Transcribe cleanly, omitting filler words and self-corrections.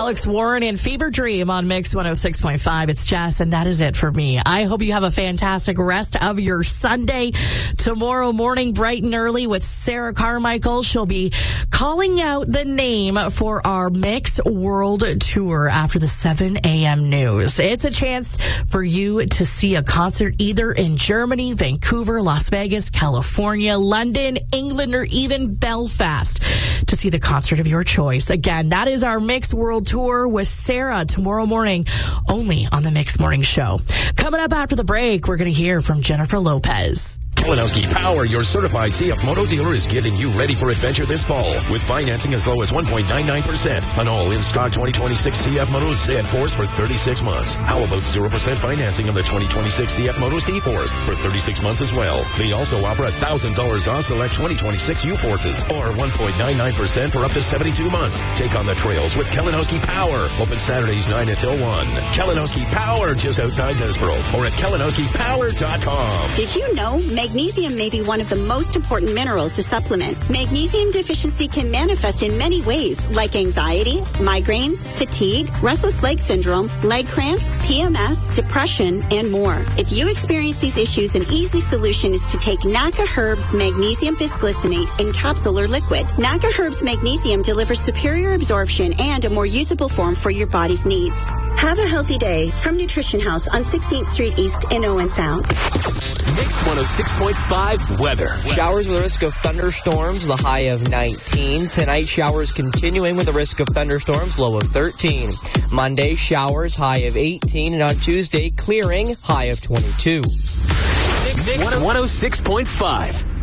Alex Warren and Fever Dream on Mix 106.5. It's Jess, and that is it for me. I hope you have a fantastic rest of your Sunday. Tomorrow morning, bright and early with Sarah Carmichael. She'll be calling out the name for our Mix World Tour after the 7 a.m. news. It's a chance for you to see a concert either in Germany, Vancouver, Las Vegas, California, London, England, or even Belfast to see the concert of your choice. Again, that is our Mix World Tour with Sarah tomorrow morning, only on the Mix Morning Show. Coming up after the break, we're going to hear from Jennifer Lopez. Kalinowski Power, your certified CF Moto dealer, is getting you ready for adventure this fall with financing as low as 1.99% on all in-stock 2026 CF Moto Z-Force for 36 months. How about 0% financing on the 2026 CF Moto C-Force for 36 months as well? They also offer $1,000 off select 2026 U-Forces or 1.99% for up to 72 months. Take on the trails with Kalinowski Power. Open Saturdays 9 until 1. Kalinowski Power, just outside Desboro, or at kalinowskipower.com. Did you know magnesium may be one of the most important minerals to supplement? Magnesium deficiency can manifest in many ways, like anxiety, migraines, fatigue, restless leg syndrome, leg cramps, PMS, depression, and more. If you experience these issues, an easy solution is to take NACA Herbs Magnesium Bisglycinate in capsule or liquid. NACA Herbs Magnesium delivers superior absorption and a more usable form for your body's needs. Have a healthy day from Nutrition House on 16th Street East in Owen Sound. Mix 106.5 weather. Showers with a risk of thunderstorms, the high of 19. Tonight, showers continuing with a risk of thunderstorms, low of 13. Monday, showers, high of 18. And on Tuesday, clearing, high of 22. Mix 106.5.